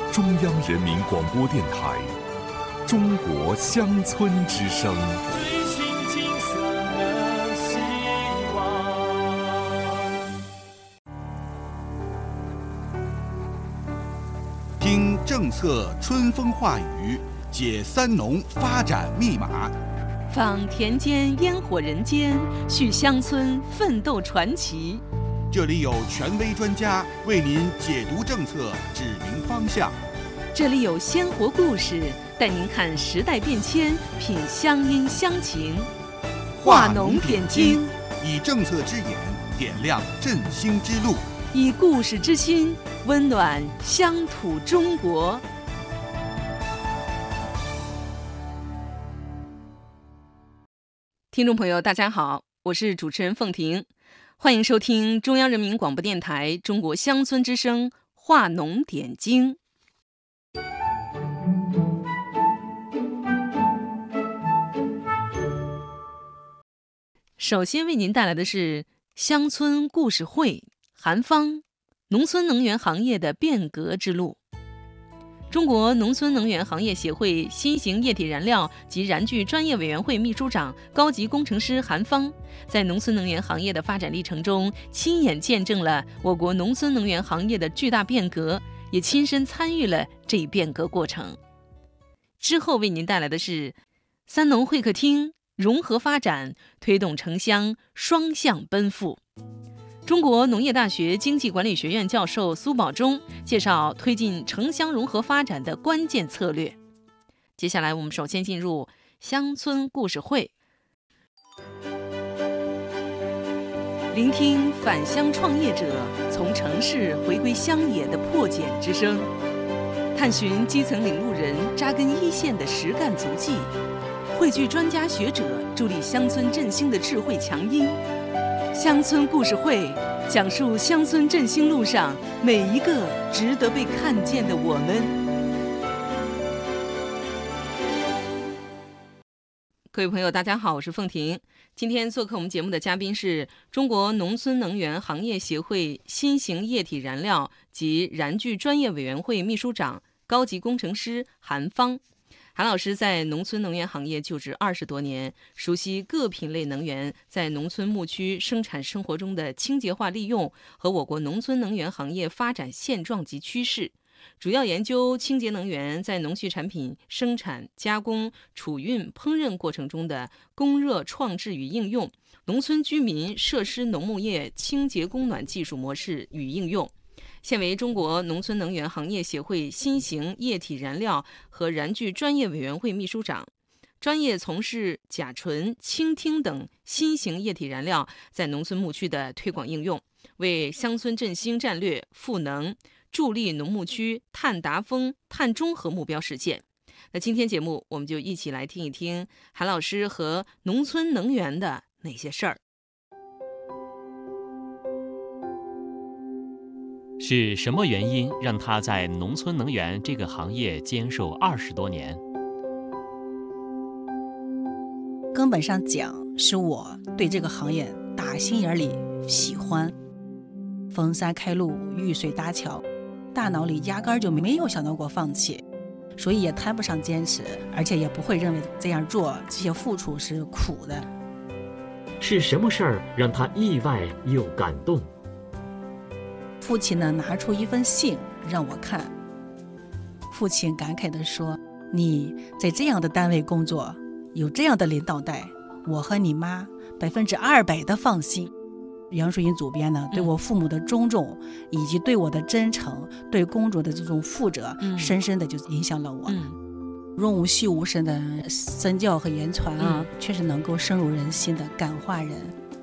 中央人民广播电台中国乡村之声。 追寻金色的希望。 听政策春风化雨，解三农发展密码， 访田间烟火人间，续乡村奋斗传奇。 这里有权威专家为您解读政策，指明方向。 这里有鲜活故事，带您看时代变迁，品乡音乡情。化农点睛， 以政策之眼点亮振兴之路， 以故事之心温暖乡土中国。听众朋友，大家好，我是主持人凤婷，欢迎收听中央人民广播电台中国乡村之声化农点睛。首先为您带来的是乡村故事会，韩方农村能源行业的变革之路。中国农村能源行业协会新型液体燃料及燃具专业委员会秘书长、高级工程师韩方，在农村能源行业的发展历程中，亲眼见证了我国农村能源行业的巨大变革，也亲身参与了这一变革过程。之后为您带来的是三农会客厅融合发展，推动城乡双向奔赴。中国农业大学经济管理学院教授苏宝忠介绍推进城乡融合发展的关键策略。接下来我们首先进入乡村故事会，聆听返乡创业者从城市回归乡野的破茧之声，探寻基层领路人扎根一线的实干足迹，汇聚专家学者助力乡村振兴的智慧强音。乡村故事会讲述乡村振兴路上每一个值得被看见的我们。各位朋友大家好，我是凤婷。今天做客我们节目的嘉宾是中国农村能源行业协会新型液体燃料及燃具专业委员会秘书长、高级工程师韩方。韩老师在农村能源行业就职20多年，熟悉各品类能源在农村牧区生产生活中的清洁化利用和我国农村能源行业发展现状及趋势，主要研究清洁能源在农畜产品生产、加工、储运、烹饪过程中的供热创制与应用，农村居民设施农牧业清洁供暖技术模式与应用。现为中国农村能源行业协会新型液体燃料和燃具专业委员会秘书长，专业从事甲醇、氢烃等新型液体燃料在农村牧区的推广应用，为乡村振兴战略赋能，助力农牧区碳达峰、碳中和目标实现。那今天节目我们就一起来听一听韩老师和农村能源的哪些事儿。 是什么原因让他在农村能源这个行业坚守20多年？ 根本上讲，是我对这个行业打心眼里喜欢。逢山开路，遇水搭桥，大脑里压根儿就没有想到过放弃，所以也谈不上坚持，而且也不会认为这样做这些付出是苦的。 是什么事儿让他意外又感动？ 父亲呢，拿出一份信让我看，父亲感慨地说：“你在这样的单位工作，有这样的领导带，我和你妈200%的放心。”杨树英主编呢，对我父母的尊重，以及对我的真诚，对工作的这种负责，深深的就影响了我。润物细无声的身教和言传啊，确实能够深入人心的感化人。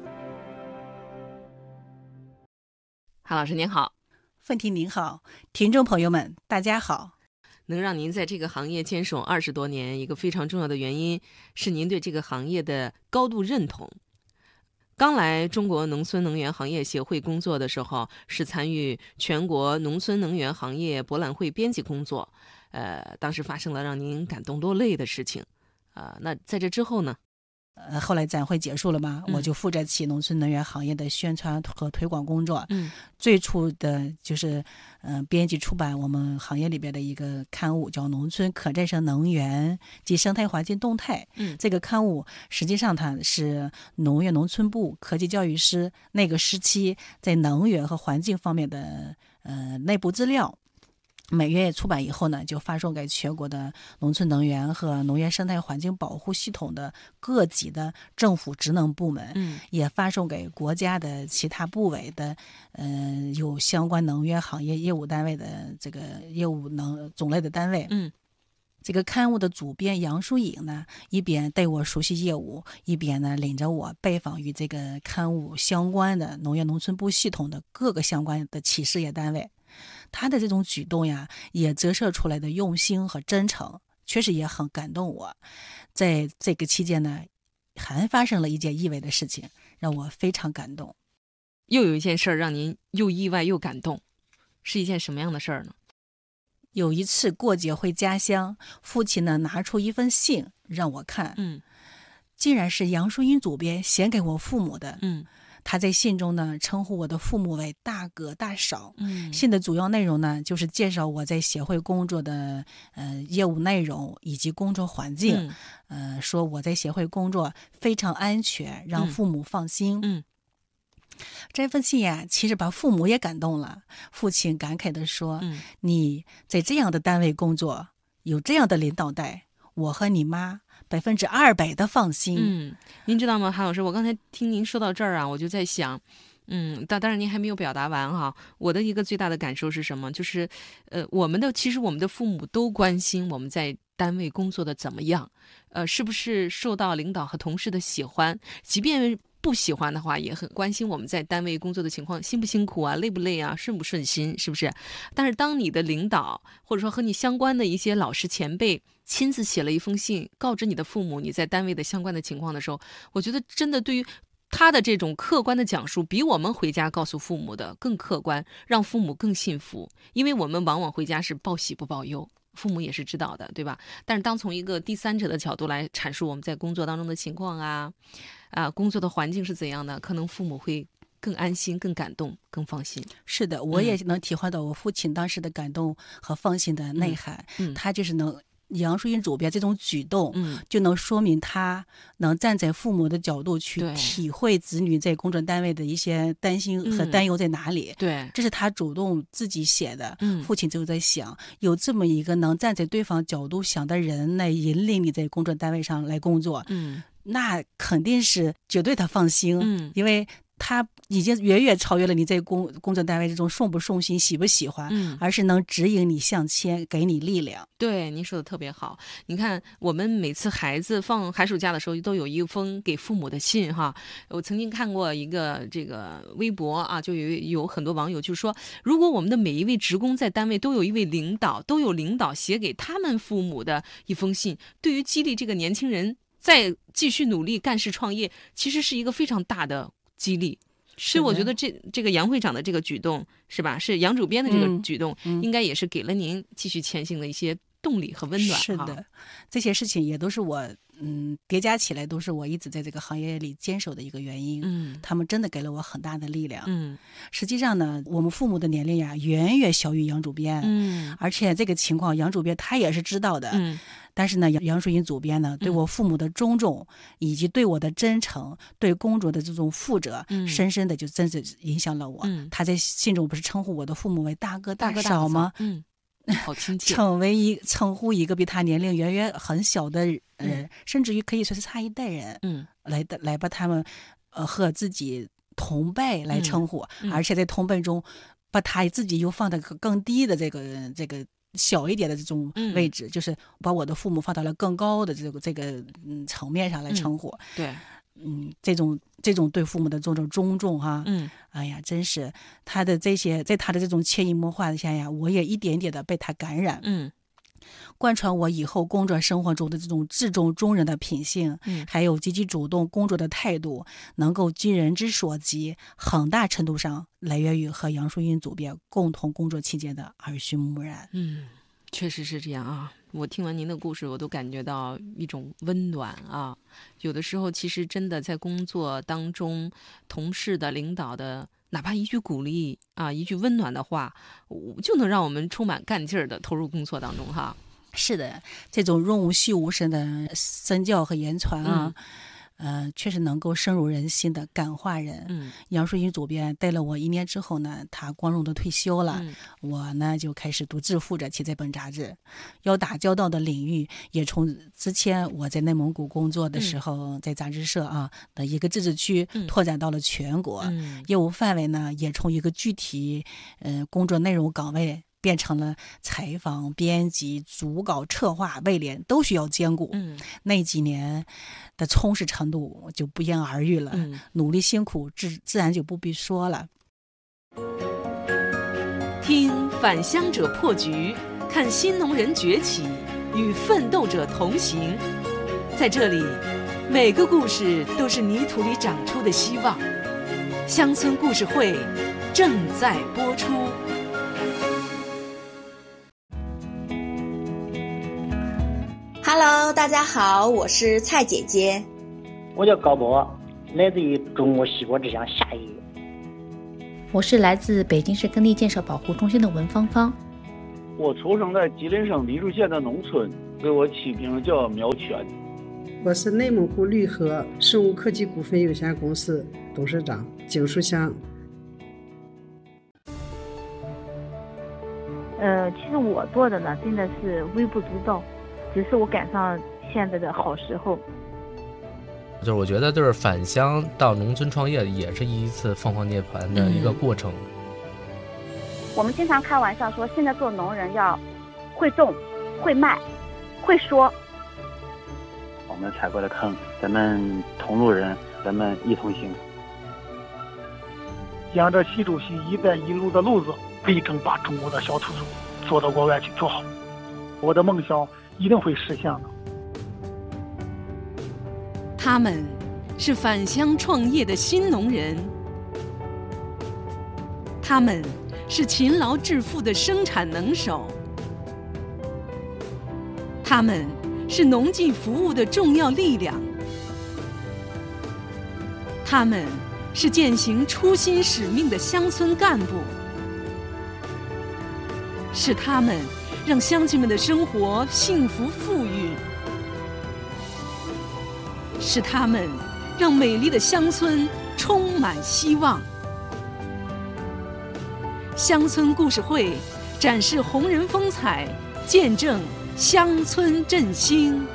韩老师您好。 凤婷您好，听众朋友们大家好。 能让您在这个行业坚守20多年，一个非常重要的原因是您对这个行业的高度认同。刚来中国农村能源行业协会工作的时候，是参与全国农村能源行业博览会编辑工作，当时发生了让您感动落泪的事情，那在这之后呢？ 后来展会结束了嘛，我就负责起农村能源行业的宣传和推广工作。最初的就是编辑出版我们行业里边的一个刊物，叫《农村可再生能源及生态环境动态》。这个刊物实际上它是农业农村部科技教育司那个时期在能源和环境方面的内部资料。每月出版以后呢，就发送给全国的农村能源和农业生态环境保护系统的各级的政府职能部门，也发送给国家的其他部委的有相关能源行业业务单位的这个业务种类的单位。这个刊物的主编杨淑颖呢，一边带我熟悉业务，一边呢领着我拜访与这个刊物相关的农业农村部系统的各个相关的企事业单位。他的这种举动呀，也折射出来的用心和真诚，确实也很感动我。在这个期间呢，还发生了一件意外的事情，让我非常感动。 又有一件事儿让您又意外又感动，是一件什么样的事儿呢？ 有一次过节回家乡，父亲呢拿出一份信让我看，竟然是杨淑英主编写给我父母的。他在信中呢称呼我的父母为大哥大嫂。信的主要内容呢就是介绍我在协会工作的业务内容以及工作环境。说我在协会工作非常安全，让父母放心。这份信呀，其实把父母也感动了。父亲感慨地说，你在这样的单位工作，有这样的领导带，我和你妈200%的放心。 您知道吗，韩老师，我刚才听您说到这儿啊，我就在想，当然您还没有表达完哈。我的一个最大的感受是什么？就是其实我们的父母都关心我们在单位工作的怎么样，是不是受到领导和同事的喜欢，即便不喜欢的话，也很关心我们在单位工作的情况，辛不辛苦啊，累不累啊，顺不顺心，是不是？但是当你的领导或者说和你相关的一些老师前辈亲自写了一封信告知你的父母你在单位的相关的情况的时候，我觉得真的对于他的这种客观的讲述，比我们回家告诉父母的更客观，让父母更信服。因为我们往往回家是报喜不报忧，父母也是知道的，对吧？但是当从一个第三者的角度来阐述我们在工作当中的情况工作的环境是怎样的，可能父母会更安心、更感动、更放心。 是的，我也能体会到我父亲当时的感动和放心的内涵。他就是杨淑英主编这种举动，就能说明他能站在父母的角度去体会子女在工作单位的一些担心和担忧在哪里。 对， 这是他主动自己写的。父亲就在想，有这么一个能站在对方角度想的人来引领你在工作单位上来工作，那肯定是绝对的放心。因为他已经远远超越了你在工作单位这种顺不顺心、喜不喜欢，而是能指引你向前，给你力量。 对，您说的特别好。你看，我们每次孩子放寒暑假的时候，都有一封给父母的信哈。我曾经看过一个这个微博啊，就有很多网友就说，如果我们的每一位职工在单位都有一位领导，都有领导写给他们父母的一封信，对于激励这个年轻人再继续努力干事创业，其实是一个非常大的激励。所以我觉得这个杨会长的这个举动是吧，是杨主编的这个举动，应该也是给了您继续前行的一些动力和温暖。 是的，这些事情也都是我叠加起来，都是我一直在这个行业里坚守的一个原因。他们真的给了我很大的力量。实际上呢，我们父母的年龄呀远远小于杨主编。而且这个情况杨主编他也是知道的。但是呢，杨淑英主编呢，对我父母的尊重，以及对我的真诚，对工作的这种负责，深深的就真是影响了我。他在信中不是称呼我的父母为大哥大嫂吗？ 好亲切。 称呼一个比他年龄远远很小的人，甚至于可以说是差一代人，来把他们和自己同辈来称呼，而且在同辈中把他自己又放在更低的这个小一点的这种位置，就是把我的父母放到了更高的这个层面上来称呼。 对， 这种对父母的这种尊重哈，哎呀，真是他的这些，在他的这种潜移默化下呀，我也一点点的被他感染。贯穿我以后工作生活中的这种至重中人的品性，还有积极主动工作的态度，能够尽人之所及，很大程度上来源于和杨淑英主编共同工作期间的耳濡目染。 确实是这样啊。我听完您的故事，我都感觉到一种温暖啊。有的时候，其实真的在工作当中，同事的、领导的，哪怕一句鼓励啊，一句温暖的话，就能让我们充满干劲儿的投入工作当中哈。 是的，这种润物细无声的身教和言传啊，确实能够深入人心的感化人。杨淑英主编带了我1年之后呢，她光荣的退休了，我呢就开始独自负责起这本杂志。要打交道的领域也从之前我在内蒙古工作的时候，在杂志社的一个自治区拓展到了全国，业务范围呢也从一个具体工作内容岗位变成了采访、编辑、组稿、策划、外联都需要兼顾。那几年的充实程度就不言而喻了，努力辛苦自然就不必说了。 听返乡者破局，看新农人崛起，与奋斗者同行。在这里，每个故事都是泥土里长出的希望。乡村故事会正在播出。 Hello， 大家好，我是蔡姐姐。 我叫高博，来自于中国西国之乡夏邑。 我是来自北京市耕地建设保护中心的文芳芳。 我出生在吉林省黎树县的农村，给我起名叫苗全。 我是内蒙古绿河生物科技股份有限公司董事长景书香。 其实我做的呢，真的是微不足道。只是我赶上现在的好时候。 就是我觉得就是返乡到农村创业也是一次凤凰涅槃的一个过程。 我们经常开玩笑说，现在做农人要会种、会卖、会说。 我们踩过的坑，咱们同路人，咱们一同行。 沿着习主席一带一路的路子，力争把中国的小土豆做到国外去做好。我的梦想一定会实现的。 他们是返乡创业的新农人，他们是勤劳致富的生产能手，他们是农技服务的重要力量，他们是践行初心使命的乡村干部，是他们让乡亲们的生活幸福富裕，是他们让美丽的乡村充满希望。乡村故事会展示红人风采，见证乡村振兴。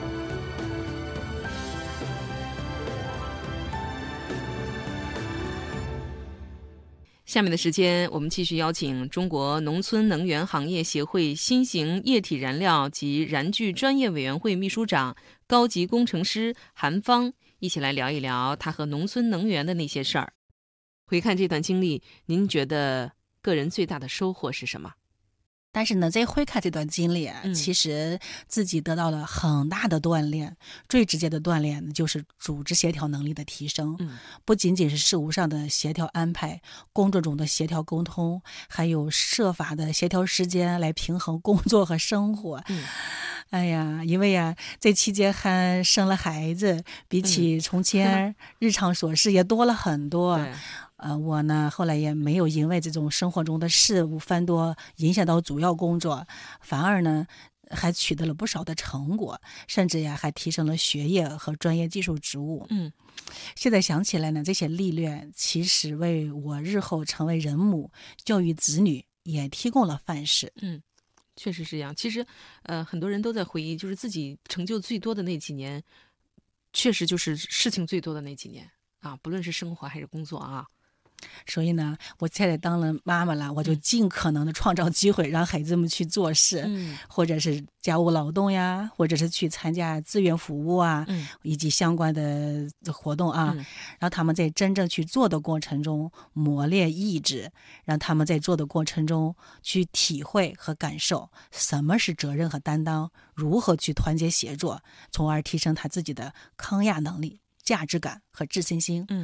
下面的时间，我们继续邀请中国农村能源行业协会新型液体燃料及燃具专业委员会秘书长、高级工程师韩芳一起来聊一聊他和农村能源的那些事儿。回看这段经历，您觉得个人最大的收获是什么？ 但是呢，在回看这段经历其实自己得到了很大的锻炼。最直接的锻炼就是组织协调能力的提升，不仅仅是事务上的协调安排，工作中的协调沟通，还有设法的协调时间来平衡工作和生活。哎呀，因为这期间还生了孩子，比起从前日常琐事也多了很多。我呢后来也没有因为这种生活中的事物繁多影响到主要工作，反而呢还取得了不少的成果，甚至还提升了学业和专业技术职务。现在想起来呢，这些历练其实为我日后成为人母、教育子女也提供了范式。 确实是这样。其实很多人都在回忆，就是自己成就最多的那几年，确实就是事情最多的那几年啊，不论是生活还是工作啊。 所以呢，我现在当了妈妈了，我就尽可能的创造机会让孩子们去做事，或者是家务劳动呀，或者是去参加志愿服务以及相关的活动让他们在真正去做的过程中磨练意志，让他们在做的过程中去体会和感受什么是责任和担当，如何去团结协作，从而提升他自己的抗压能力、价值感和自信心。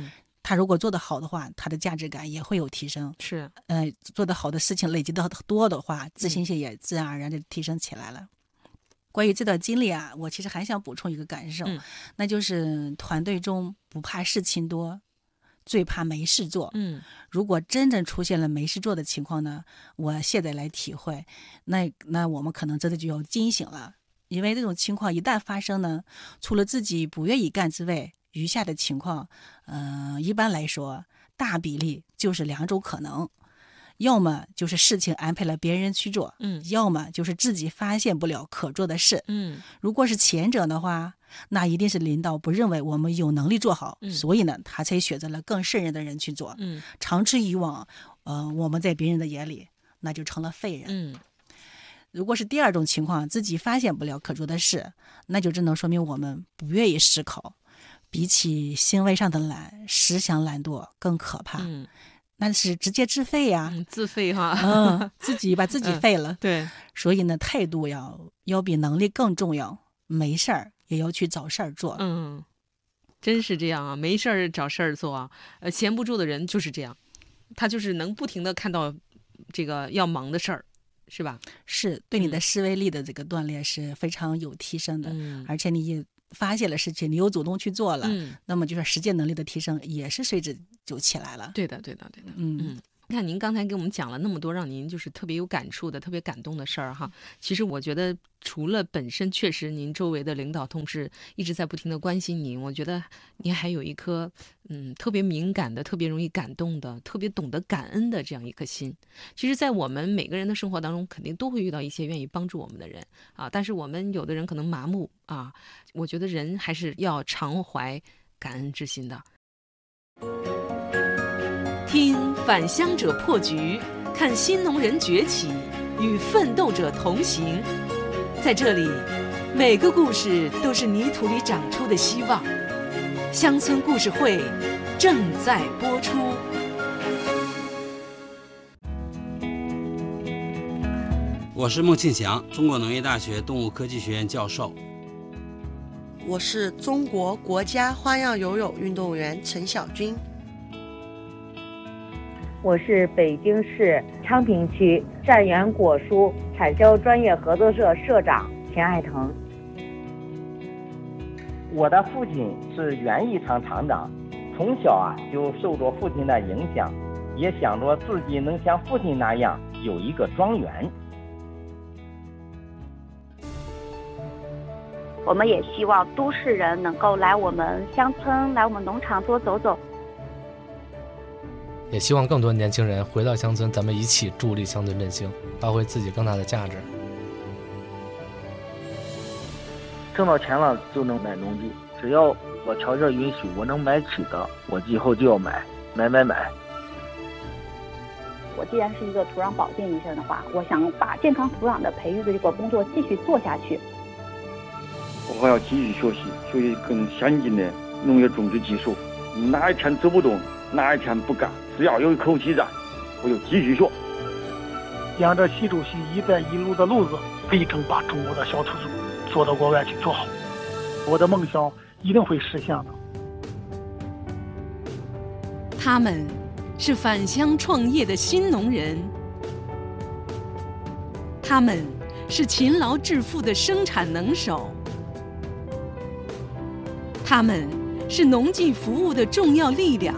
他如果做得好的话，他的价值感也会有提升。 是， 做得好的事情累积到多的话，自信心也自然而然的提升起来了。关于这段经历啊，我其实还想补充一个感受，那就是团队中不怕事情多，最怕没事做。如果真正出现了没事做的情况呢，我现在来体会，那我们可能真的就要惊醒了。因为这种情况一旦发生呢，除了自己不愿意干之外，余下的情况一般来说大比例就是2种可能，要么就是事情安排了别人去做，要么就是自己发现不了可做的事。如果是前者的话，那一定是领导不认为我们有能力做好，所以呢他才选择了更胜任的人去做。长此以往，我们在别人的眼里那就成了废人。如果是第2种情况，自己发现不了可做的事，那就只能说明我们不愿意思考。比起行为上的懒，思想懒惰更可怕。那是直接自废呀， 自废哈， 自己把自己废了。 对， 所以呢，态度要比能力更重要。没事儿也要去找事儿做。 真是这样啊，没事儿找事儿做啊。闲不住的人就是这样，他就是能不停的看到这个要忙的事儿。是吧？ 是对你的思维力的这个锻炼是非常有提升的，而且你也发现了事情，你又主动去做了，那么就是实践能力的提升也是随之就起来了。 对的。你看您刚才给我们讲了那么多让您就是特别有感触的、特别感动的事儿哈。其实我觉得除了本身确实您周围的领导同事一直在不停的关心您，我觉得您还有一颗特别敏感的、特别容易感动的、特别懂得感恩的这样一颗心。其实在我们每个人的生活当中肯定都会遇到一些愿意帮助我们的人啊，但是我们有的人可能麻木啊，我觉得人还是要常怀感恩之心的。听返乡者破局，看新农人崛起，与奋斗者同行。在这里，每个故事都是泥土里长出的希望。乡村故事会正在播出。 我是孟庆祥，中国农业大学动物科技学院教授。 我是中国国家花样游泳运动员陈晓军。 我是北京市昌平区善源果蔬产销专业合作社社长田爱腾。 我的父亲是园艺厂厂长，从小就受着父亲的影响，也想着自己能像父亲那样有一个庄园。 我们也希望都市人能够来我们乡村、来我们农场多走走。 也希望更多年轻人回到乡村，咱们一起助力乡村振兴，发挥自己更大的价值。 挣到钱了就能买农地，只要我条件允许，我能买起的，我以后就要买。 我既然是一个土壤保健医生的话，我想把健康土壤的培育的这个工作继续做下去。 我还要继续学习更先进的农业种植技术。哪一天走不动，哪一天不干，只要有一口气在，我就继续学。 沿着习主席“一带一路”的路子，力争把中国的小土猪做到国外去做好。我的梦想一定会实现的。 他们是返乡创业的新农人，他们是勤劳致富的生产能手，他们是农技服务的重要力量，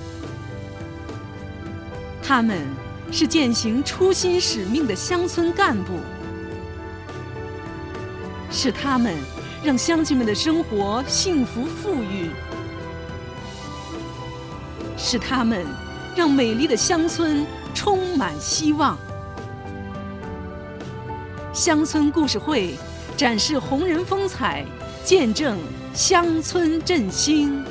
他们是践行初心使命的乡村干部，是他们让乡亲们的生活幸福富裕，是他们让美丽的乡村充满希望。乡村故事会展示红人风采，见证乡村振兴。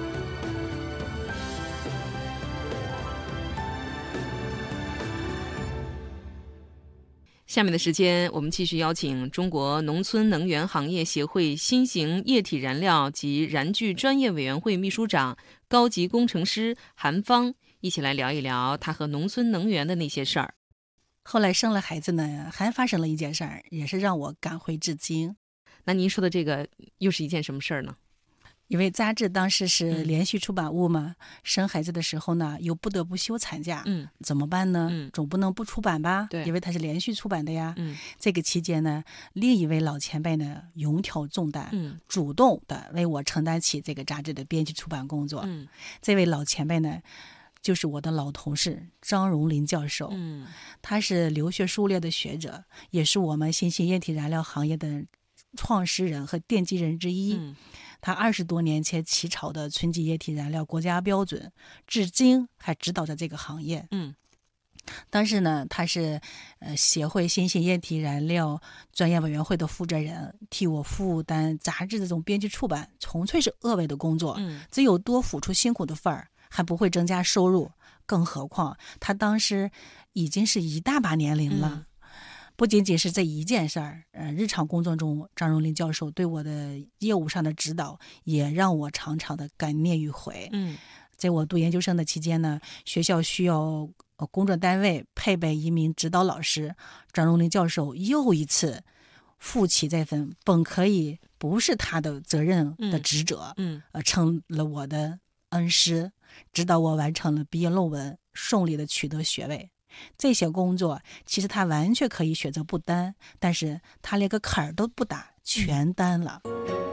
下面的时间，我们继续邀请中国农村能源行业协会新型液体燃料及燃具专业委员会秘书长、高级工程师韩芳一起来聊一聊他和农村能源的那些事儿。 后来生了孩子呢，还发生了一件事儿，也是让我感怀至今。 那您说的这个又是一件什么事儿呢？ 因为杂志当时是连续出版物嘛，生孩子的时候呢又不得不休产假，怎么办呢？总不能不出版吧？对，因为它是连续出版的呀。这个期间呢，另一位老前辈呢勇挑重担，主动的为我承担起这个杂志的编辑出版工作。这位老前辈呢，就是我的老同事张荣林教授。他是留学数列的学者，也是我们新型液体燃料行业的创始人和奠基人之一。他20多年前起草的纯基液体燃料国家标准，至今还指导着这个行业。当时呢，他是协会新型液体燃料专业委员会的负责人，替我负担杂志这种编辑出版，纯粹是额外的工作，只有多付出辛苦的份儿，还不会增加收入。更何况他当时已经是一大把年龄了。不仅仅是这一件事儿，日常工作中，张荣林教授对我的业务上的指导，也让我常常的感念与悔。在我读研究生的期间呢，学校需要工作单位配备一名指导老师，张荣林教授又一次负起这份本可以不是他的责任的职责，成了我的恩师，指导我完成了毕业论文，顺利的取得学位。这些工作其实他完全可以选择不担，但是他连个坎儿都不打，全担了。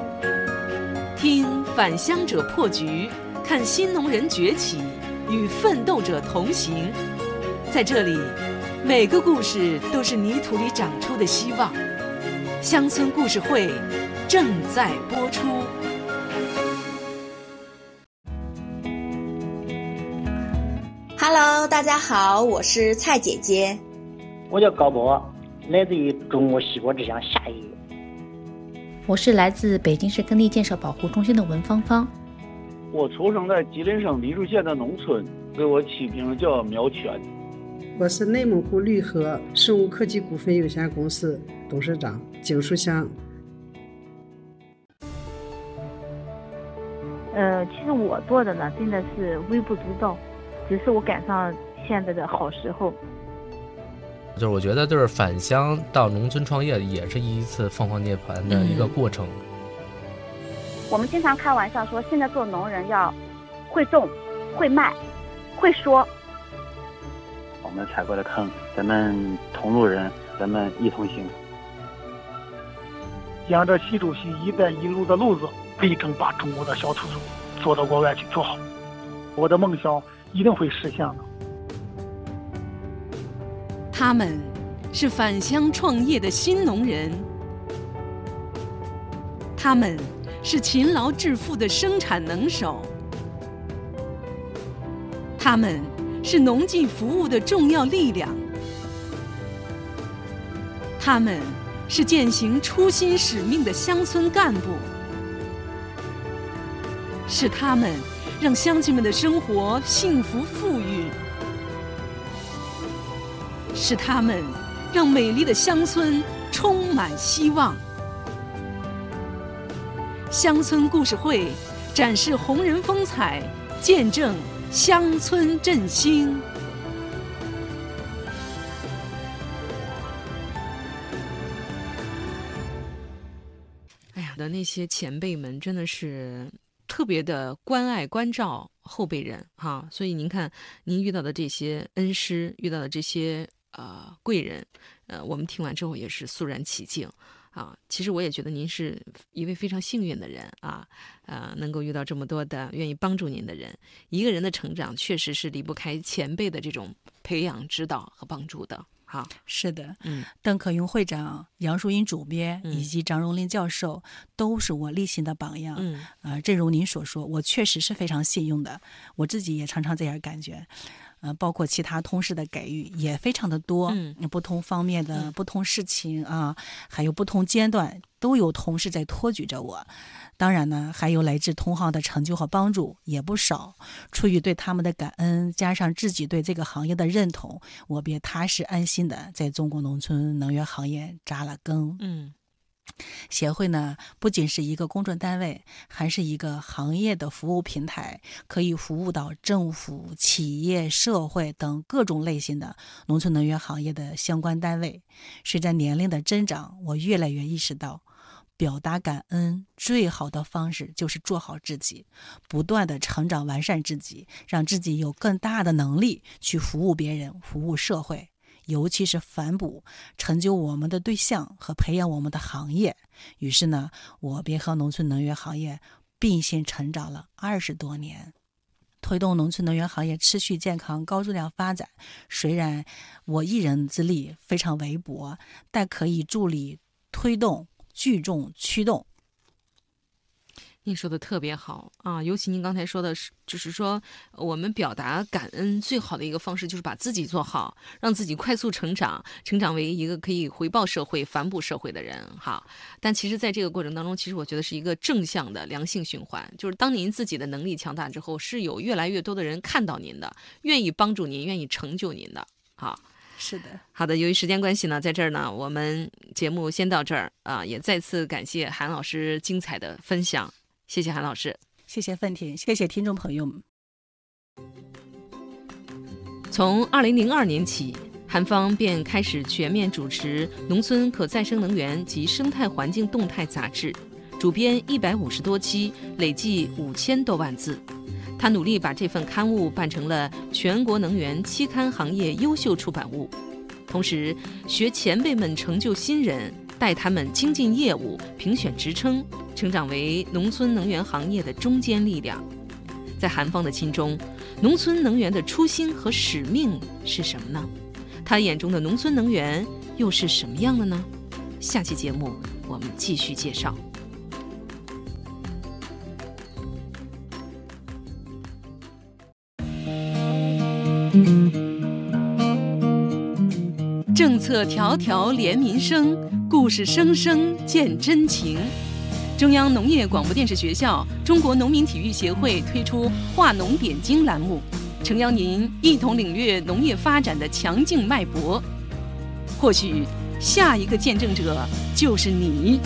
听返乡者破局，看新农人崛起，与奋斗者同行。在这里，每个故事都是泥土里长出的希望。乡村故事会正在播出。 Hello， 大家好，我是蔡姐姐。 我叫高博，来自于中国西国之乡夏邑。 我是来自北京市耕地建设保护中心的文芳芳。 我出生在吉林省黎树县的农村，给我起名叫苗全。 我是内蒙古绿河生物科技股份有限公司董事长景书香。 其实我做的呢，真的是微不足道。只是我赶上现在的好时候。 就是我觉得就是返乡到农村创业也是一次凤凰涅槃的一个过程。 我们经常开玩笑说，现在做农人要会种、会卖、会说。 我们踩过的坑，咱们同路人，咱们一同行。 沿着习主席一带一路的路子，力争把中国的小土豆做到国外去做好。我的梦想一定会实现的。 他们是返乡创业的新农人，他们是勤劳致富的生产能手，他们是农技服务的重要力量，他们是践行初心使命的乡村干部，是他们让乡亲们的生活幸福富裕，是他们让美丽的乡村充满希望。乡村故事会展示红人风采，见证乡村振兴。哎呀，的那些前辈们真的是特别的关爱关照后辈人哈，所以您看，您遇到的这些恩师，遇到的这些贵人，我们听完之后也是肃然起敬啊。其实我也觉得您是一位非常幸运的人啊，能够遇到这么多的愿意帮助您的人。一个人的成长确实是离不开前辈的这种培养、指导和帮助的。好， 是的，邓可用会长、杨树英主编以及张荣林教授都是我立心的榜样。正如您所说，我确实是非常幸运的，我自己也常常这样感觉。包括其他同事的给予也非常的多，不同方面的不同事情啊，还有不同阶段都有同事在托举着我。当然呢，还有来自同行的成就和帮助也不少。出于对他们的感恩，加上自己对这个行业的认同，我便踏实安心的在中国农村能源行业扎了根。协会呢，不仅是一个工作单位，还是一个行业的服务平台，可以服务到政府、企业、社会等各种类型的农村能源行业的相关单位。随着年龄的增长，我越来越意识到， 表达感恩最好的方式就是做好自己，不断的成长完善自己，让自己有更大的能力去服务别人，服务社会，尤其是反哺成就我们的对象和培养我们的行业。于是呢，我便和农村能源行业并线成长了20多年，推动农村能源行业持续健康高质量发展。虽然我一人之力非常微薄，但可以助力推动、聚众驱动。 您说的特别好啊，尤其您刚才说的是，就是说我们表达感恩最好的一个方式就是把自己做好，让自己快速成长为一个可以回报社会、反哺社会的人。好，但其实在这个过程当中，其实我觉得是一个正向的良性循环，就是当您自己的能力强大之后，是有越来越多的人看到您的，愿意帮助您，愿意成就您的。好。 是的， 好的。由于时间关系呢，在这儿呢，我们节目先到这儿啊，也再次感谢韩老师精彩的分享，谢谢韩老师， 谢谢凤婷，谢谢听众朋友们。 从2002年起，韩方便开始全面主持《农村可再生能源及生态环境动态》杂志，主编150多期，累计5000多万字。他努力把这份刊物办成了全国能源期刊行业优秀出版物，同时学前辈们成就新人，带他们精进业务，评选职称，成长为农村能源行业的中坚力量。在韩方的心中，农村能源的初心和使命是什么呢？他眼中的农村能源又是什么样的呢？下期节目我们继续介绍。政策条条连民生，故事声声见真情。中央农业广播电视学校、中国农民体育协会推出话农点睛栏目，诚邀您一同领略农业发展的强劲脉搏。或许下一个见证者就是你。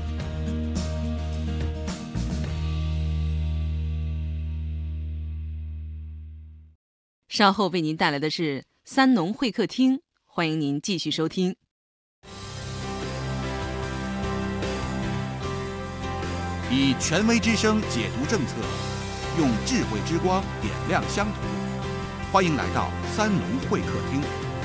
稍后为您带来的是三农会客厅，欢迎您继续收听。 以权威之声解读政策，用智慧之光点亮乡土。欢迎来到三农会客厅。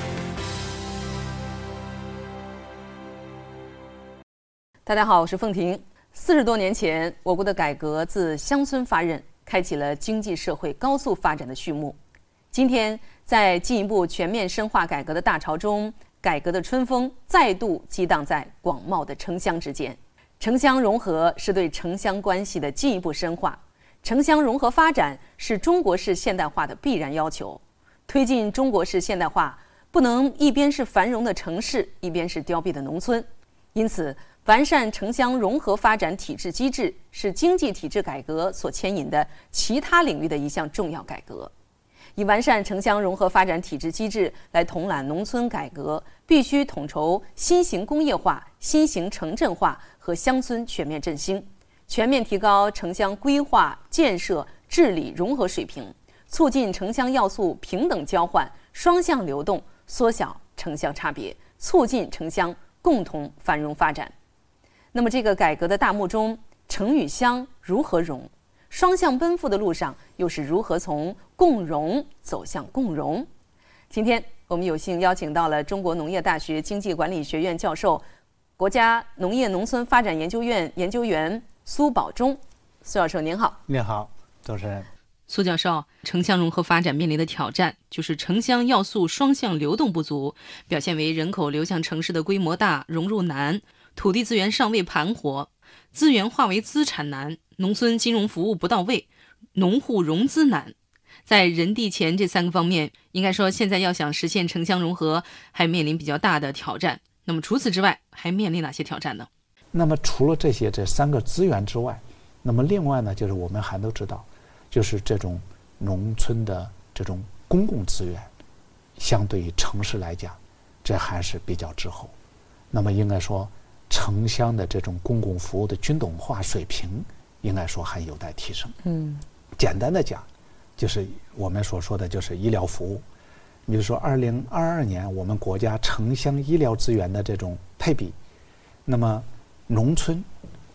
大家好，我是凤婷。40多年前，我国的改革自乡村发轫，开启了经济社会高速发展的序幕。今天，在进一步全面深化改革的大潮中，改革的春风再度激荡在广袤的城乡之间。城乡融合是对城乡关系的进一步深化，城乡融合发展是中国式现代化的必然要求。推进中国式现代化，不能一边是繁荣的城市，一边是凋敝的农村。因此，完善城乡融合发展体制机制是经济体制改革所牵引的其他领域的一项重要改革。以完善城乡融合发展体制机制来统揽农村改革，必须统筹新型工业化、新型城镇化和乡村全面振兴，全面提高城乡规划、建设、治理融合水平，促进城乡要素平等交换、双向流动，缩小城乡差别，促进城乡共同繁荣发展。那么，这个改革的大幕中，城与乡如何融？双向奔赴的路上，又是如何从共荣走向共荣？今天我们有幸邀请到了中国农业大学经济管理学院教授、国家农业农村发展研究院研究员苏保忠。苏教授您好。 您好，主持人。 苏教授，城乡融合发展面临的挑战就是城乡要素双向流动不足，表现为人口流向城市的规模大、融入难，土地资源尚未盘活，资源化为资产难，农村金融服务不到位，农户融资难。在人地钱这3个方面，应该说现在要想实现城乡融合，还面临比较大的挑战。那么除此之外，还面临哪些挑战呢？ 那么除了这3个资源之外，那么另外呢，就是我们还都知道，就是这种农村的这种公共资源，相对于城市来讲，这还是比较滞后。那么应该说，城乡的这种公共服务的均等化水平，应该说还有待提升。简单的讲，就是我们所说的就是医疗服务。比如说2022年我们国家城乡医疗资源的这种配比，那么农村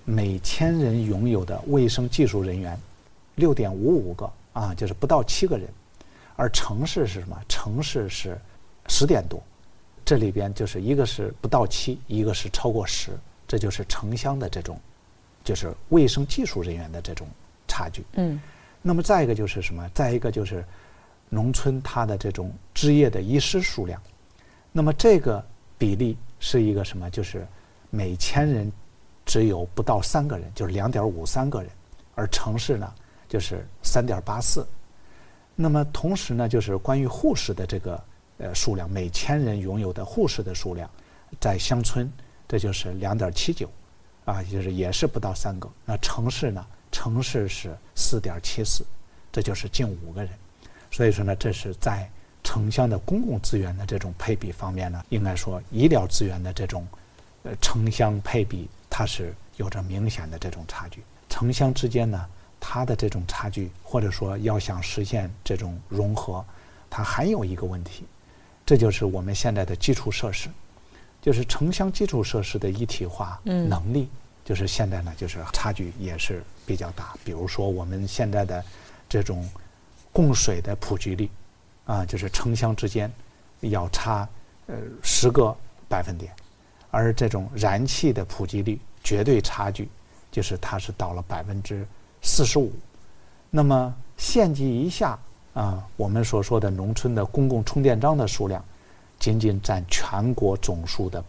每1000人拥有的卫生技术人员6.55个啊，就是不到7个人。而城市是什么？城市是10点多，这里边就是一个是不到7，一个是超过10，这就是城乡的这种，就是卫生技术人员的这种差距。那么再一个就是什么？再一个就是农村它的这种执业的医师数量，那么这个比例是一个什么？就是每1000人只有不到3个人，就是2.53个人，而城市呢就是3.84。那么同时呢，就是关于护士的这个数量，每1000人拥有的护士的数量，在乡村这就是2.79，啊，就是也是不到3个。那城市呢？城市是4.74，这就是近5个人。所以说呢，这是在城乡的公共资源的这种配比方面呢，应该说医疗资源的这种城乡配比，它是有着明显的这种差距。城乡之间呢，它的这种差距，或者说要想实现这种融合，它还有一个问题，这就是我们现在的基础设施，就是城乡基础设施的一体化能力，就是现在呢，就是差距也是比较大。比如说我们现在的这种供水的普及率，啊，就是城乡之间要差10个百分点，而这种燃气的普及率绝对差距，就是它是到了45%。那么县级以下啊，我们所说的农村的公共充电桩的数量，仅仅占全国总数的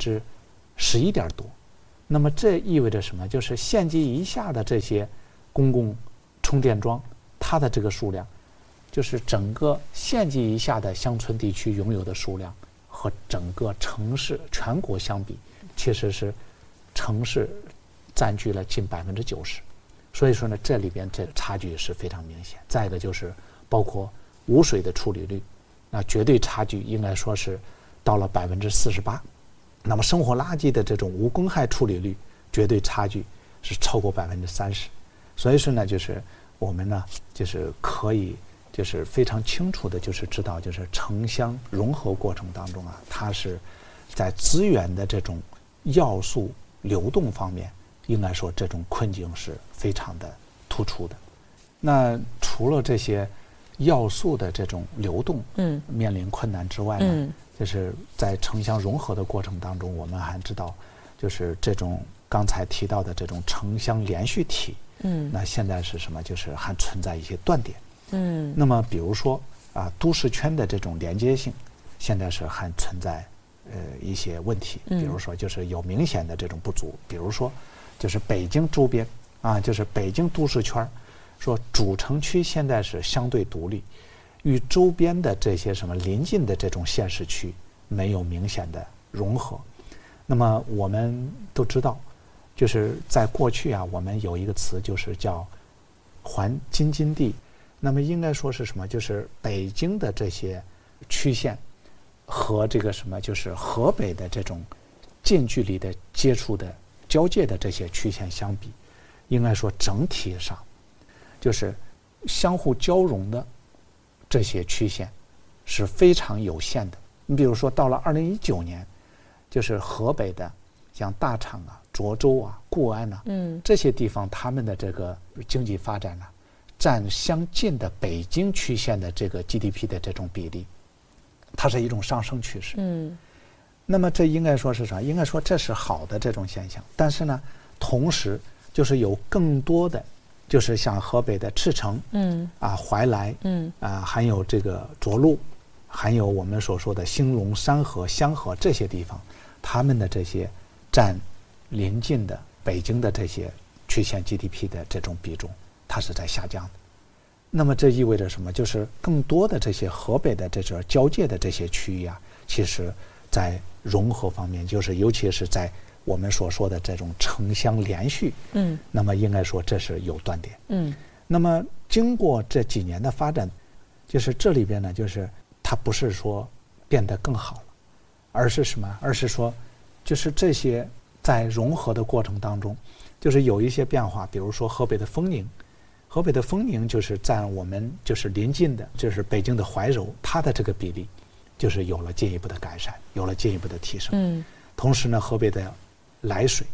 11%点多。那么这意味着什么？就是县级以下的这些公共充电桩，它的这个数量，就是整个县级以下的乡村地区拥有的数量和整个城市全国相比，其实是城市占据了近90%。所以说呢，这里边这差距是非常明显。再一个就是包括污水的处理率，那绝对差距应该说是到了48%。那么生活垃圾的这种无公害处理率，绝对差距是超过30%。所以说呢，就是我们呢，就是可以就是非常清楚的，就是知道，就是城乡融合过程当中啊，它是在资源的这种要素流动方面，应该说这种困境是非常的突出的。那除了这些要素的这种流动面临困难之外呢，就是在城乡融合的过程当中，我们还知道就是这种刚才提到的这种城乡连续体，那现在是什么？就是还存在一些断点。那么比如说啊，都市圈的这种连接性，现在是还存在一些问题。比如说就是有明显的这种不足。比如说就是北京周边啊，就是北京都市圈，说主城区现在是相对独立，与周边的这些什么邻近的这种县市区没有明显的融合。那么我们都知道，就是在过去啊，我们有一个词就是叫环京津地。那么应该说是什么？就是北京的这些区县和这个什么，就是河北的这种近距离的接触的交界的这些区县相比，应该说整体上就是相互交融的这些区县是非常有限的。你比如说到了2019年，就是河北的像大厂啊、涿州啊、固安啊，这些地方他们的这个经济发展呢，占相近的北京区县的这个 GDP 的这种比例，它是一种上升趋势。那么这应该说是啥？应该说这是好的这种现象。但是呢，同时就是有更多的，就是像河北的赤城，怀来，还有这个涿鹿，还有我们所说的兴隆、山河、香河这些地方，他们的这些占邻近的北京的这些区县 GDP 的这种比重，它是在下降的。那么这意味着什么？就是更多的这些河北的这种交界的这些区域啊，其实在融合方面，就是尤其是在我们所说的这种城乡连续，那么应该说这是有断点。那么经过这几年的发展，就是这里边呢，就是它不是说变得更好了，而是什么？而是说，就是这些在融合的过程当中，就是有一些变化。比如说河北的丰宁，河北的丰宁就是占我们就是邻近的，就是北京的怀柔，它的这个比例就是有了进一步的改善，有了进一步的提升。同时呢，河北的涞水，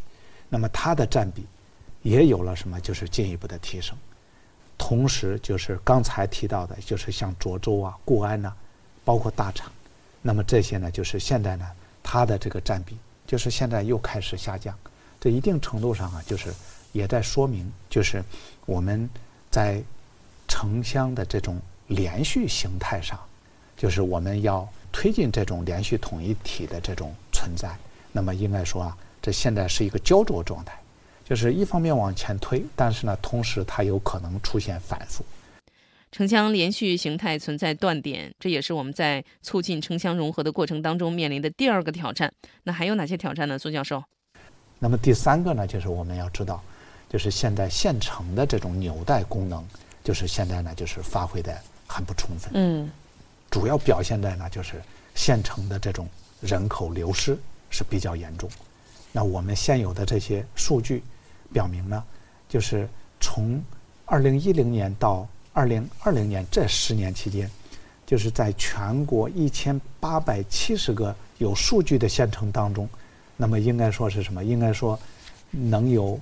那么它的占比也有了什么，就是进一步的提升。同时就是刚才提到的，就是像涿州啊、固安呐，包括大厂，那么这些呢，就是现在呢，它的这个占比就是现在又开始下降。这一定程度上啊，就是也在说明，就是我们在城乡的这种连续形态上，就是我们要推进这种连续统一体的这种存在。那么应该说啊，这现在是一个焦灼状态，就是一方面往前推，但是呢，同时它有可能出现反复。 城乡连续形态存在断点，这也是我们在促进城乡融合的过程当中面临的第二个挑战。那还有哪些挑战呢，苏教授？ 那么第三个呢，就是我们要知道，就是现在县城的这种纽带功能，就是现在呢，就是发挥的很不充分。主要表现在呢，就是县城的这种人口流失是比较严重。那我们现有的这些数据表明呢，就是从2010年到2020年这10年期间，就是在全国1870个有数据的县城当中，那么应该说是什么？应该说能有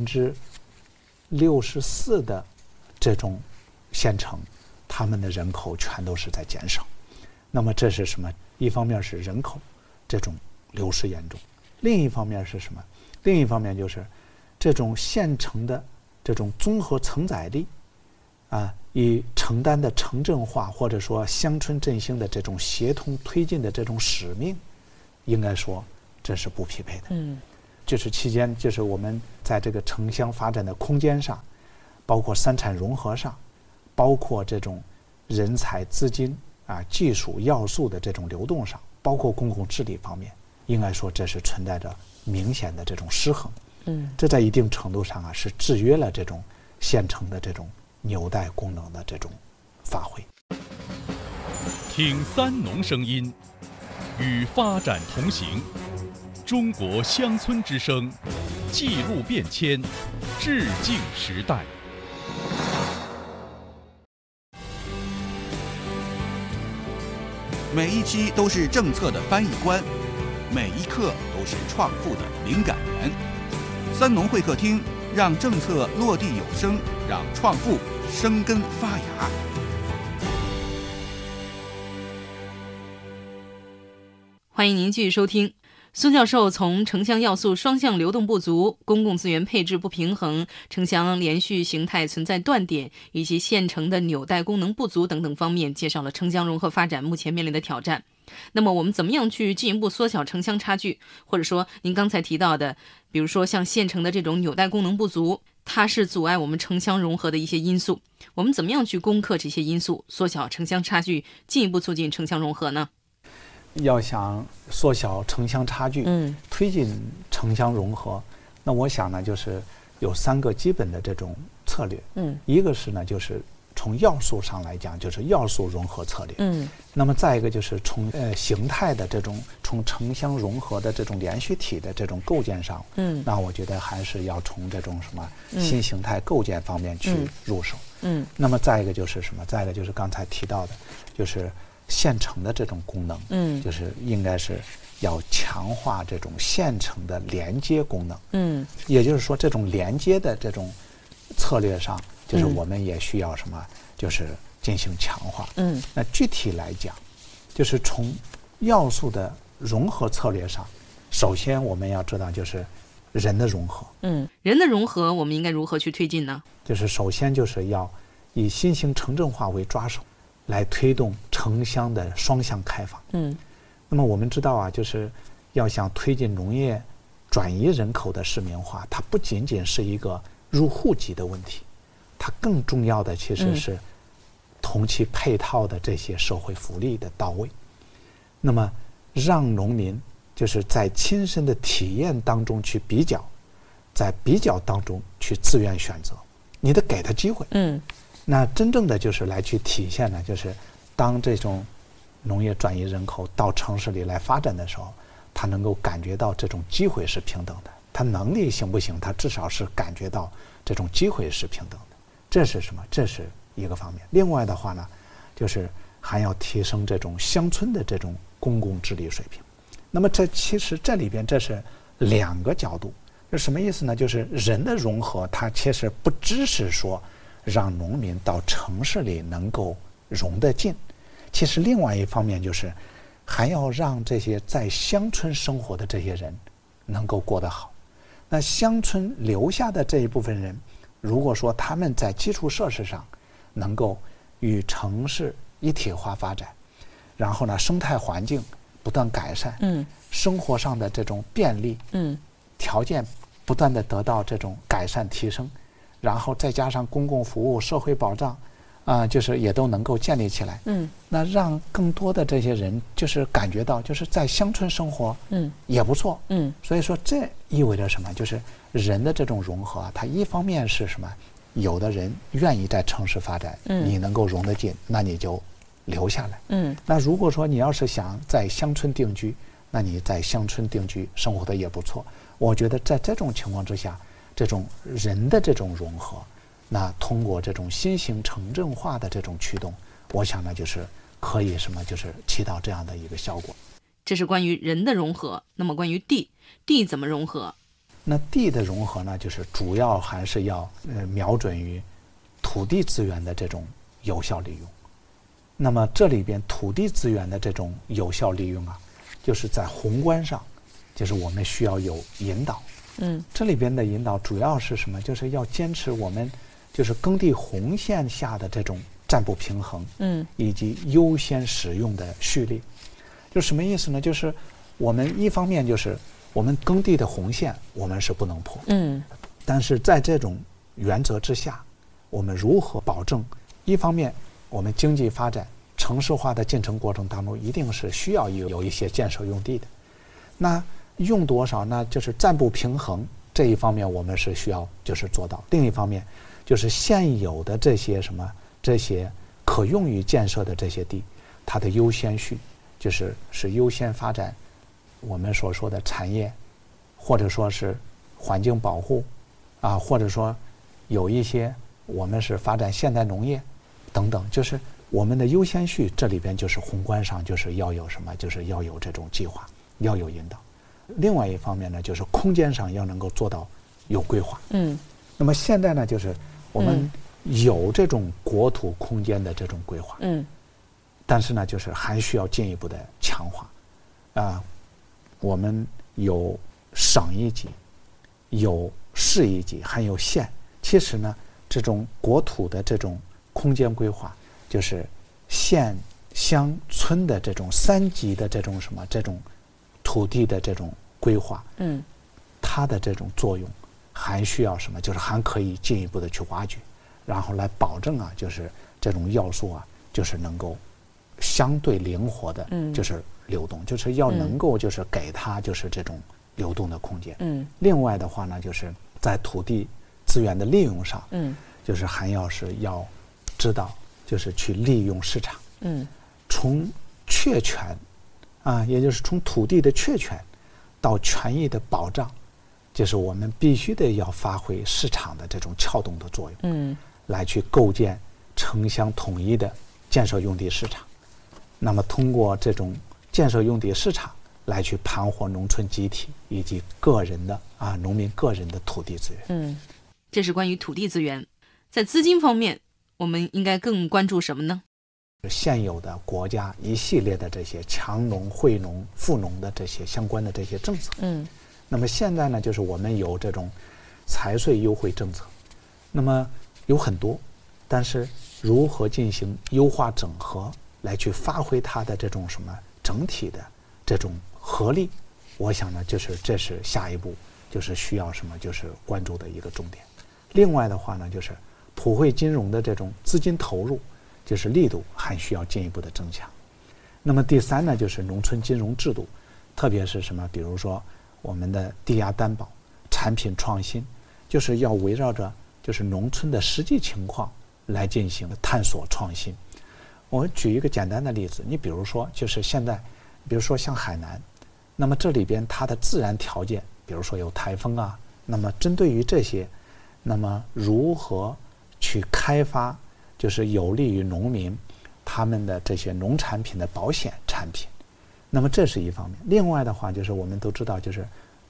64%的这种县城，他们的人口全都是在减少。那么这是什么？一方面是人口这种流失严重，另一方面是什么？另一方面就是这种县城的这种综合承载力啊，以承担的城镇化或者说乡村振兴的这种协同推进的这种使命，应该说这是不匹配的。就是期间，就是我们在这个城乡发展的空间上，包括三产融合上，包括这种人才、资金啊、技术要素的这种流动上，包括公共治理方面，应该说这是存在着明显的这种失衡。这在一定程度上啊，是制约了这种县城的这种纽带功能的这种发挥。 听三农声音，与发展同行。中国乡村之声，记录变迁，致敬时代。 每一期都是政策的翻译官，每一刻都是创富的灵感源。三农会客厅，让政策落地有声，让创富生根发芽。 欢迎您继续收听。苏教授从城乡要素双向流动不足、公共资源配置不平衡、城乡连续形态存在断点以及县城的纽带功能不足等等方面，介绍了城乡融合发展目前面临的挑战。那么我们怎么样去进一步缩小城乡差距？或者说您刚才提到的，比如说像县城的这种纽带功能不足，它是阻碍我们城乡融合的一些因素。我们怎么样去攻克这些因素，缩小城乡差距，进一步促进城乡融合呢？ 要想缩小城乡差距，推进城乡融合，那我想呢，就是有3个基本的这种策略。一个是呢，就是从要素上来讲，就是要素融合策略。那么再一个就是从形态的这种，从城乡融合的这种连续体的这种构建上，那我觉得还是要从这种什么新形态构建方面去入手。那么再一个就是什么？再一个就是刚才提到的，就是县城的这种功能，就是应该是要强化这种县城的连接功能。也就是说，这种连接的这种策略上，就是我们也需要什么，就是进行强化。那具体来讲，就是从要素的融合策略上，首先我们要知道就是人的融合。 人的融合我们应该如何去推进呢？ 就是首先就是要以新型城镇化为抓手，来推动城乡的双向开放。那么我们知道啊，就是要想推进农业转移人口的市民化，它不仅仅是一个入户籍的问题，它更重要的其实是同其配套的这些社会福利的到位。那么让农民就是在亲身的体验当中去比较，在比较当中去自愿选择，你得给他机会。那真正的就是来去体现呢，就是当这种农业转移人口到城市里来发展的时候，他能够感觉到这种机会是平等的，他能力行不行，他至少是感觉到这种机会是平等的。这是什么？这是一个方面。另外的话呢，就是还要提升这种乡村的这种公共治理水平。那么这其实这里边这是2个角度， 这什么意思呢？就是人的融合，它其实不只是说让农民到城市里能够融得进，其实另外一方面就是还要让这些在乡村生活的这些人能够过得好。那乡村留下的这一部分人，如果说他们在基础设施上能够与城市一体化发展，然后呢，生态环境不断改善，生活上的这种便利，条件不断的得到这种改善提升，然后再加上公共服务、社会保障，就是也都能够建立起来。那让更多的这些人就是感觉到，就是在乡村生活，也不错。所以说这意味着什么？就是人的这种融合，它一方面是什么？有的人愿意在城市发展，你能够融得进，那你就留下来。那如果说你要是想在乡村定居，那你在乡村定居生活的也不错。我觉得在这种情况之下，这种人的这种融合，那通过这种新型城镇化的这种驱动，我想呢就是可以什么，就是起到这样的一个效果。 这是关于人的融合。那么关于地怎么融合？ 那地的融合呢，就是主要还是要瞄准于土地资源的这种有效利用。那么这里边土地资源的这种有效利用啊，就是在宏观上，就是我们需要有引导。这里边的引导主要是什么？就是要坚持我们就是耕地红线下的这种占卜平衡，以及优先使用的序列。就什么意思呢？就是我们一方面就是我们耕地的红线我们是不能破，但是在这种原则之下，我们如何保证一方面我们经济发展城市化的进程过程当中一定是需要有一些建设用地的，那用多少呢？就是占卜平衡这一方面我们是需要就是做到，另一方面就是现有的这些什么这些可用于建设的这些地，它的优先序就是优先发展我们所说的产业，或者说是环境保护或者说有一些我们是发展现代农业等等，就是我们的优先序这里边就是宏观上就是要有什么，就是要有这种计划，要有引导。另外一方面呢，就是空间上要能够做到有规划。那么现在呢，就是我们有这种国土空间的这种规划，但是呢，就是还需要进一步的强化。我们有省一级，有市一级，还有县。其实呢，这种国土的这种空间规划，就是县、乡、村的这种3级的这种什么这种土地的这种规划，它的这种作用还需要什么？就是还可以进一步的去挖掘，然后来保证就是这种要素就是能够相对灵活的，就是流动，就是要能够就是给它就是这种流动的空间。另外的话呢，就是在土地资源的利用上，就是还要知道就是去利用市场，从确权也就是从土地的确权到权益的保障，就是我们必须得要发挥市场的这种撬动的作用，来去构建城乡统一的建设用地市场。那么通过这种建设用地市场来去盘活农村集体以及个人的农民个人的土地资源。 这是关于土地资源。在资金方面，我们应该更关注什么呢？ 现有的国家一系列的这些强农、惠农、富农的这些相关的这些政策。那么现在呢，就是我们有这种财税优惠政策，那么有很多，但是如何进行优化整合，来去发挥它的这种什么整体的这种合力，我想呢，就是这是下一步就是需要什么，就是关注的一个重点。另外的话呢，就是普惠金融的这种资金投入，就是力度还需要进一步的增强。那么第三呢，就是农村金融制度，特别是什么，比如说我们的抵押担保、产品创新，就是要围绕着就是农村的实际情况来进行探索创新。我举一个简单的例子，你比如说就是现在，比如说像海南，那么这里边它的自然条件，比如说有台风那么针对于这些，那么如何去开发就是有利于农民他们的这些农产品的保险产品，那么这是一方面。另外的话就是我们都知道，就是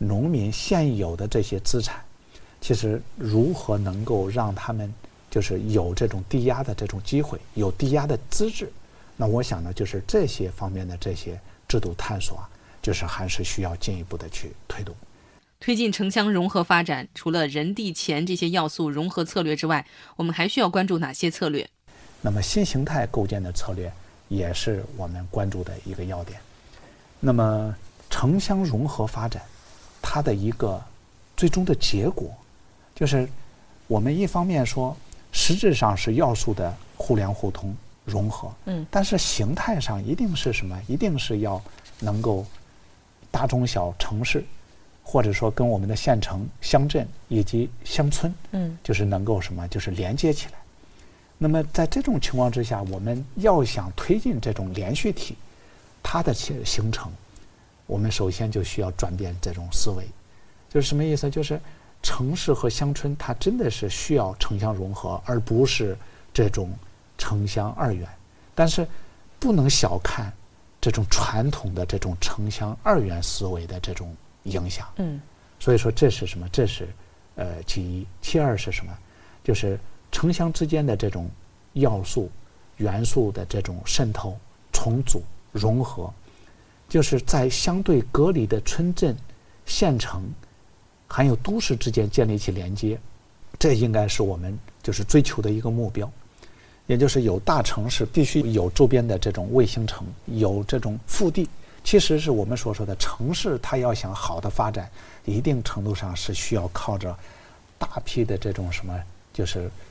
农民现有的这些资产，其实如何能够让他们就是有这种抵押的这种机会，有抵押的资质。那我想呢，就是这些方面的这些制度探索啊，就是还是需要进一步的去推动。 推进城乡融合发展，除了人地钱这些要素融合策略之外，我们还需要关注哪些策略？ 那么新形态构建的策略也是我们关注的一个要点。那么城乡融合发展，它的一个最终的结果，就是我们一方面说，实质上是要素的互联互通融合，但是形态上一定是什么？一定是要能够大中小城市，或者说跟我们的县城、乡镇以及乡村，就是能够什么？就是连接起来。那么在这种情况之下，我们要想推进这种连续体，它的形成，我们首先就需要转变这种思维。就是什么意思？就是城市和乡村，它真的是需要城乡融合，而不是这种城乡二元。但是不能小看这种传统的这种城乡二元思维的这种影响。所以说这是什么？这是其一。其二是什么？就是城乡之间的这种要素、元素的这种渗透、重组、融合，就是在相对隔离的村镇、县城还有都市之间建立起连接，这应该是我们就是追求的一个目标。也就是有大城市必须有周边的这种卫星城，有这种腹地。其实是我们所说的城市，它要想好的发展，一定程度上是需要靠着大批的这种什么，就是